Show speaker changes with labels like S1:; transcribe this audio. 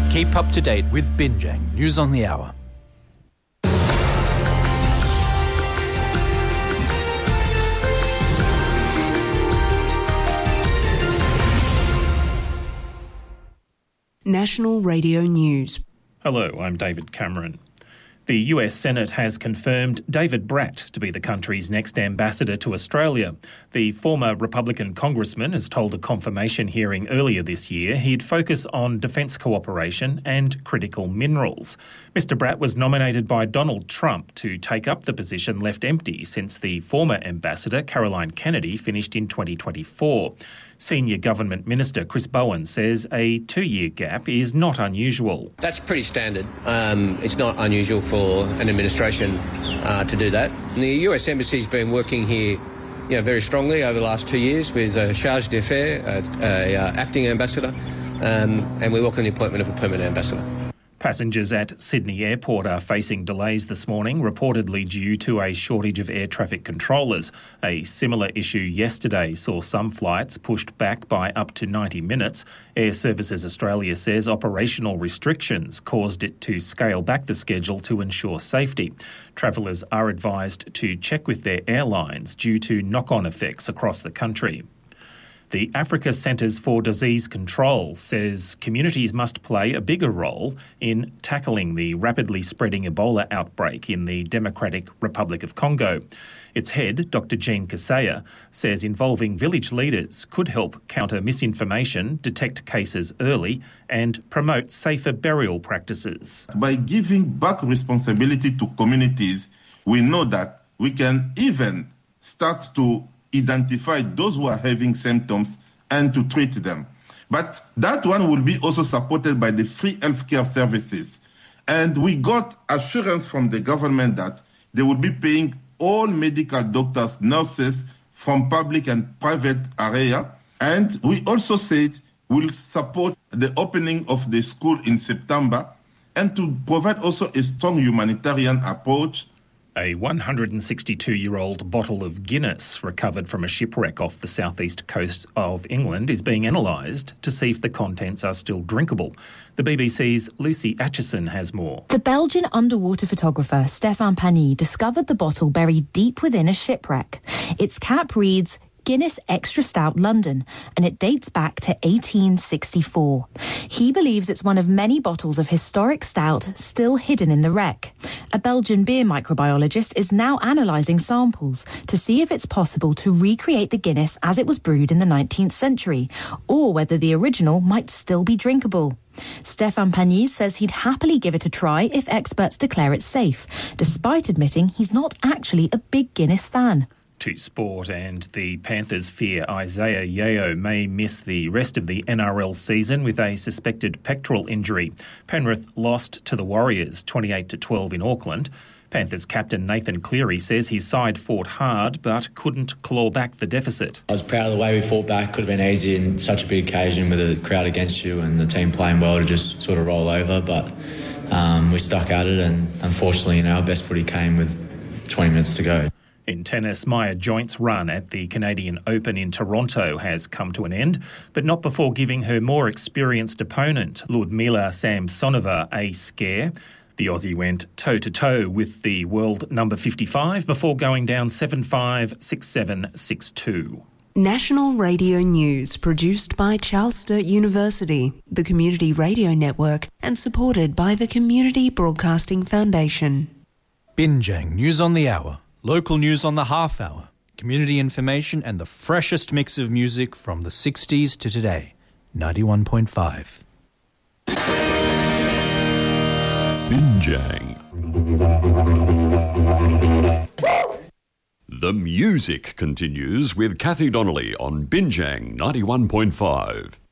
S1: Keep up to date with Binjang News on the Hour.
S2: National Radio News.
S3: Hello, I'm David Cameron. The US Senate has confirmed David Bratt to be the country's next ambassador to Australia. The former Republican congressman has told a confirmation hearing earlier this year he'd focus on defence cooperation and critical minerals. Mr Bratt was nominated by Donald Trump to take up the position left empty since the former ambassador, Caroline Kennedy, finished in 2024. Senior Government Minister Chris Bowen says a 2-year gap is not unusual.
S4: That's pretty standard. It's not unusual for an administration to do that. And the US Embassy's been working here very strongly over the last 2 years with a charge d'affaires, acting ambassador, and we welcome the appointment of a permanent ambassador.
S3: Passengers at Sydney Airport are facing delays this morning, reportedly due to a shortage of air traffic controllers. A similar issue yesterday saw some flights pushed back by up to 90 minutes. Air Services Australia says operational restrictions caused it to scale back the schedule to ensure safety. Travellers are advised to check with their airlines due to knock-on effects across the country. The Africa Centres for Disease Control says communities must play a bigger role in tackling the rapidly spreading Ebola outbreak in the Democratic Republic of Congo. Its head, Dr. Jean Kaseya, says involving village leaders could help counter misinformation, detect cases early and promote safer burial practices.
S5: By giving back responsibility to communities, we know that we can even start to identify those who are having symptoms and to treat them. But that one will be also supported by the free healthcare services. And we got assurance from the government that they will be paying all medical doctors, nurses from public and private area. And we also said we'll support the opening of the school in September and to provide also a strong humanitarian approach.
S3: A 162-year-old bottle of Guinness recovered from a shipwreck off the southeast coast of England is being analysed to see if the contents are still drinkable. The BBC's Lucy Atchison has more.
S6: The Belgian underwater photographer Stéphane Pagny discovered the bottle buried deep within a shipwreck. Its cap reads Guinness Extra Stout London, and it dates back to 1864. He believes it's one of many bottles of historic stout still hidden in the wreck. A Belgian beer microbiologist is now analysing samples to see if it's possible to recreate the Guinness as it was brewed in the 19th century, or whether the original might still be drinkable. Stéphane Pagny says he'd happily give it a try if experts declare it safe, despite admitting he's not actually a big Guinness fan.
S3: To sport, and the Panthers fear Isaiah Yeo may miss the rest of the NRL season with a suspected pectoral injury. Penrith lost to the Warriors 28-12 in Auckland. Panthers captain Nathan Cleary says his side fought hard but couldn't claw back the deficit.
S7: I was proud of the way we fought back. Could have been easy in such a big occasion with a crowd against you and the team playing well to just sort of roll over, but we stuck at it, and unfortunately our best footy came with 20 minutes to go.
S3: In tennis, Maya Joint's run at the Canadian Open in Toronto has come to an end, but not before giving her more experienced opponent, Ludmila Samsonova, a scare. The Aussie went toe-to-toe with the world number 55 before going down 7-5, 6-7, 6-2.
S2: National Radio News, produced by Charles Sturt University, the Community Radio Network, and supported by the Community Broadcasting Foundation.
S1: Binjang News on the Hour. Local news on the half hour, community information and the freshest mix of music from the 60s to today. 91.5.
S8: Binjang. The music continues with Kathy Donnelly on Binjang 91.5.